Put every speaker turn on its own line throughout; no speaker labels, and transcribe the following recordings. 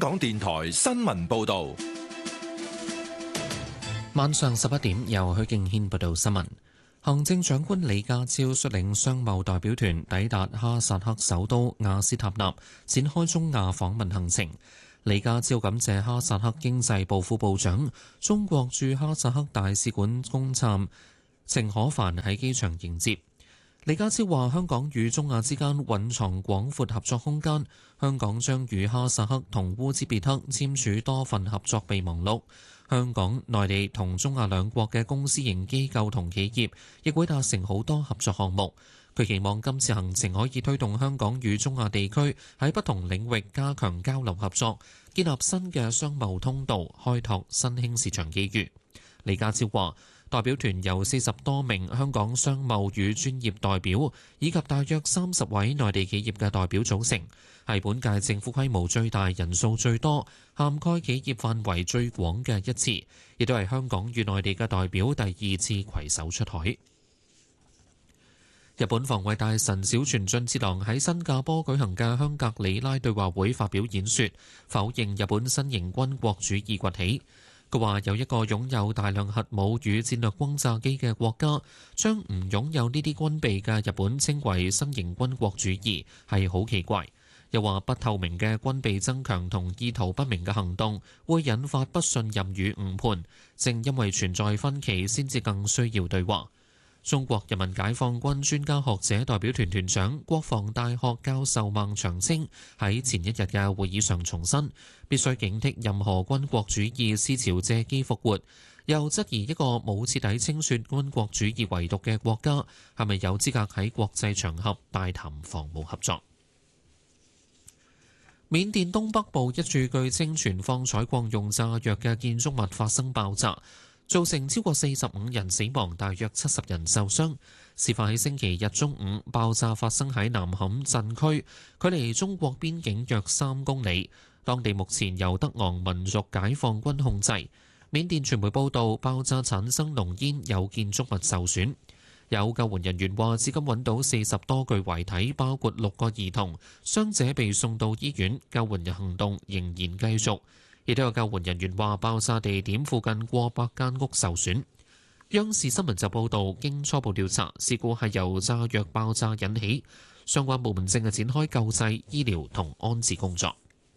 港電台新聞報道。
晚上11點，由許敬軒報道新聞。行政長官李家超率領商貿代表團抵達哈薩克首都阿斯塔納，展開中亞訪問行程。李家超感謝哈薩克經濟部副部長、中國駐哈薩克大使館公參程可凡喺機場迎接。李家超話：香港與中亞之間蘊藏廣闊合作空間，香港將與哈薩克同烏茲別克簽署多份合作備忘錄。香港、內地同中亞兩國嘅公私營機構同企業亦會達成好多合作項目。佢期望今次行程可以推動香港與中亞地區喺不同領域加強交流合作，建立新嘅商貿通道，開拓新興市場機遇。李家超話：代表團由40多名香港商貿與專業代表，以及大約30位內地企業嘅代表組成，係本屆政府規模最大、人數最多、涵蓋企業範圍最廣嘅一次，亦都係香港與內地嘅代表第2次攜手出海。日本防衛大臣小泉進次郎喺新加坡舉行嘅香格里拉對話會發表演說，否認日本新型軍國主義崛起。佢話：有一個擁有大量核武與戰略轟炸機嘅國家，將唔擁有呢啲軍備嘅日本稱為新型軍國主義，係好奇怪。又話不透明嘅軍備增強同意圖不明嘅行動，會引發不信任與誤判。正因為存在分歧，先至更需要對話。中國人民解放軍專家學者代表團團長、國防大學教授孟長青喺前一日嘅會議上重申，必須警惕任何軍國主義思潮借機復活，又質疑一個冇徹底清算軍國主義遺毒嘅國家係咪有資格喺國際場合大談防務合作。緬甸東北部一處據稱存放採礦用炸藥嘅建築物發生爆炸，造成超過45人死亡，大約70人受傷。事發喺星期日中午，爆炸發生喺南坎鎮區，距離中國邊境約3公里。當地目前由德昂民族解放軍控制。緬甸傳媒報道，爆炸產生濃煙，有建築物受損。有救援人員話，至今揾到40多具遺體，包括6個兒童，傷者被送到醫院，救援行動仍然繼續。亦都有救援人員話，爆炸地點附近過百間屋受損。央視新聞就報道，經初步調查，事故係由炸藥爆炸引起，相關部門正係展開救濟、醫療同安置工作。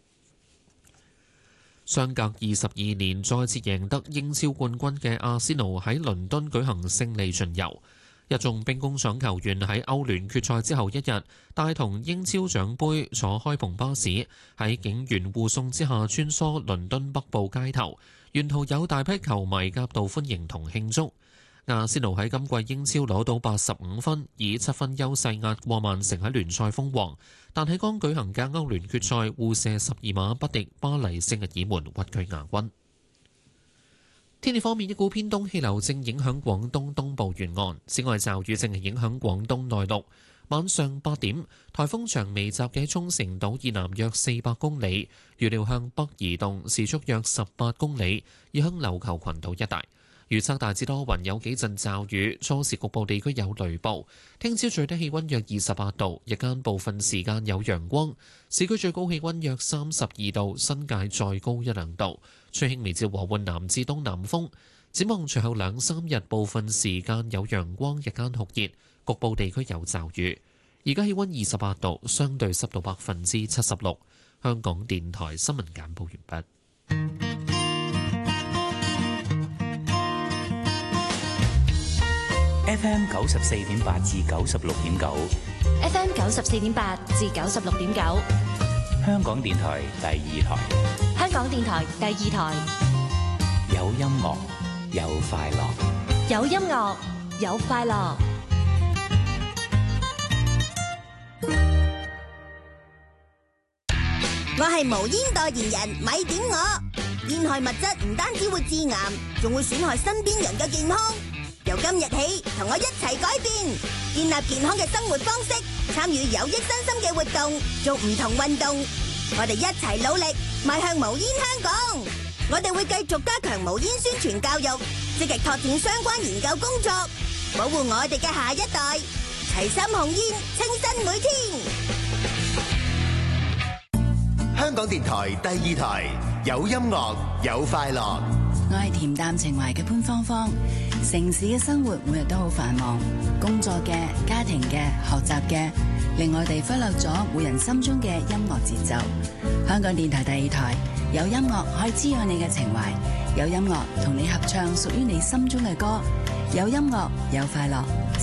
相隔22年再次贏得英超冠軍嘅阿仙奴喺倫敦舉行勝利巡遊。一眾兵工廠球員喺歐聯決賽之後一日，帶同英超獎杯坐開篷巴士，喺警員護送之下穿梭倫敦北部街頭，沿途有大批球迷夾道歡迎同慶祝。阿仙奴喺今季英超攞到85分，以7分優勢壓過曼城喺聯賽封王，但喺剛舉行嘅歐聯決賽互射12碼不敵巴黎聖日耳門，屈居亞軍。天氣方面，一股偏東氣流正影響廣東東部沿岸，此外驟雨正係影響廣東內陸。晚上8點，颱風長尾集結喺沖繩島以南約400公里，預料向北移動，時速約18公里，移向琉球群島一帶。預測大致多雲，有幾陣驟雨，初時局部地區有雷暴。聽朝最低氣溫約28度，日間部分時間有陽光。市區最高氣溫約32度，新界再高1、2度。吹輕微至和緩南至東南風。展望隨後2、3日，部分時間有陽光，日間酷熱，局部地區有驟雨。而家氣溫28度，相對濕度76%。香港電台新聞簡報完畢。
FM 94.8至96.9
，FM 94.8至96.9，
香港電台第2台，
香港電台第2台，
有音樂，有快樂，
有音樂，有快樂。
我係無煙代言人，咪點我。煙害物質唔單止會致癌，仲會損害身邊人嘅健康。由今日起，同我一齊改變，建立健康嘅生活方式，參與有益身心嘅活動，做唔同運動。我哋一齊努力，邁向無煙香港。我哋會繼續加強無煙宣傳教育，積極拓展相關研究工作，保護我哋嘅下一代。齊心控煙，清新每天。
香港電台第二台，有音樂有快樂。
我係恬淡情懷嘅潘芳芳。城市嘅生活每日都好繁忙，工作嘅、家庭嘅、學習嘅，令我哋忽略咗每人心中嘅音樂節奏。香港電台第二台，有音樂可以滋養你嘅情懷，有音樂同你合唱屬於你心中嘅歌，有音樂有快樂。